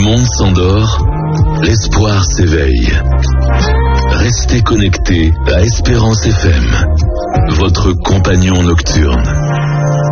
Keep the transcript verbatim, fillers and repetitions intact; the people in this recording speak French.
monde s'endort, l'espoir s'éveille. Restez connectés à Espérance F M, votre compagnon nocturne.